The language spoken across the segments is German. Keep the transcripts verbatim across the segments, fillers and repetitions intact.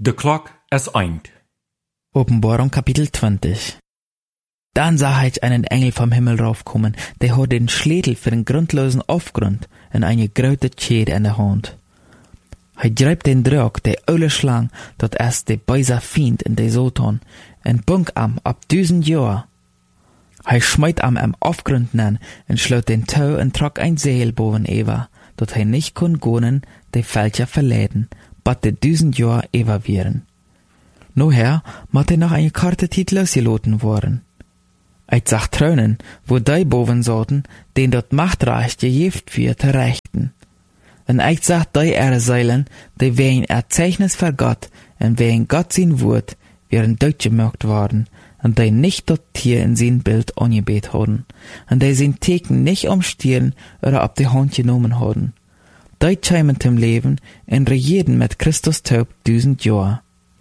De klok is eind. Offenbarung Kapitel zwanzig. Dann sah ich einen Engel vom Himmel raufkommen, der hat den Schädel für den grundlosen Aufgrund und eine große Schere in der Hand. Er greift den Drog, der oule Schlang, dat erst der böse Fiend in der Satan, und bunk am ab tausend Jahr. Er schmeit am am Aufgrund nen und schloot den Tau und trok ein Seel boven Eva, dat er nicht kon gonen, de Fälscher verläden, bat de tausend Jahr Eva wären. Noher mat er noch eine Karte Tit losgeloten worden. Ich sag traunen, wo die boven sollten, den dort Machtreich gejeft wird, te rechten. Und ich sag die ihre Seilen, die wegen Erzeichnis für Gott, und wegen Gott sein Wort, wären durchgemerkt worden, und die nicht dort Tier in sein Bild angebet haben, und die sein Teken nicht umstieren oder ab die Hand genommen haben. Die kämen zum Leben und regieren mit Christus taub tausend Jahre.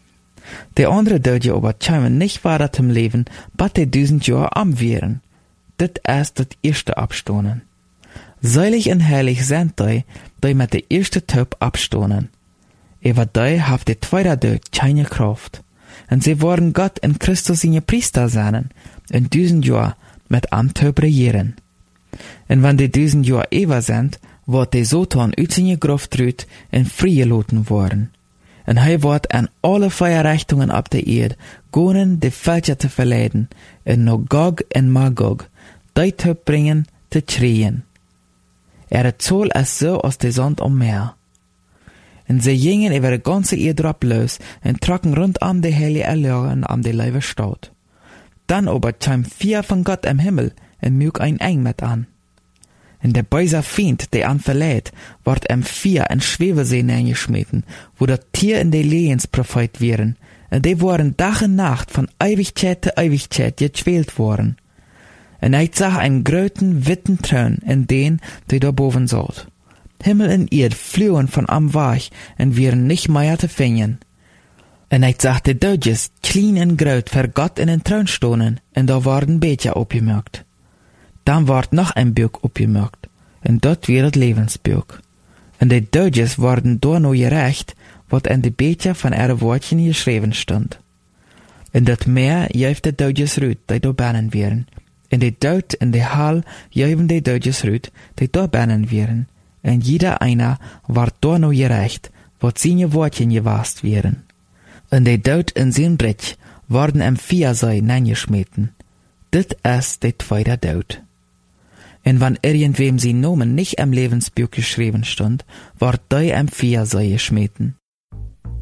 Die andere Dödje aber kämen nicht weiter zum Leben, bat die tausend Jahre am wären. Dit erst das erste abstonen. Seilig und herrlich sind die, die mit der erste Taub abstonen. Über die haft die zweite Död keine Kraft. Und sie wollen Gott in Christus seine Priester sein, in tausend Jahr mit am Taub regieren. Und wenn die tausend Jahre über sind, wird die Satan uit seine Gruft rüt in freigelassen worden. Und hij wordt an alle Feierrichtungen ab der Erde gonen de Völker te verleiden, en no Gog en Magog, die te bringen, te schreien. Er zoll es so aus de Sand am Meer. Und sie gingen über de ganze Erde drauf los, und trocken rund am de heilige Erlören am de Leibe Stadt. Dann aber kam vier von Gott im Himmel, und mög ein Eng mit an. Und der böse Fiend, der an verlädt, ward em vier in Schwebesee eingeschmeten, wo das Tier in de Lehens Prophet wären, und die waren Tag und Nacht von Ewigkeit zu Ewigkeit gequält worden. Und ich sah einen gröten, witten Thron in den, die da boven saß. Himmel und Erd flohen von am Weich und wären nicht mehr zu finden. Und ich sah die Dödjes, klein und groß, für Gott in den Thron stonen, und da waren Becher aufgemerkt. Dann ward noch ein Buch aufgemerkt, und dort wird das Lebensbuch. Und die Dödjes worden door no gerecht, wat in de Becher von ihre Wortchen geschrieben stand. In dat Meer jäuft de Dödjes rüt, die do bannen wären. In de Dood in de Hall jäuven de Dödjes rüt, die do bannen wären. Und jeder einer ward door no gerecht, wat seine Wortchen gewast wären. Und de Dood in sein Brich worden em vier sei neingeschmeten. Dit ist de zweite Dood. Und wenn irgendwem sein Nomen nicht im Lebensbuch geschrieben stand, ward die am vier sei geschmeten.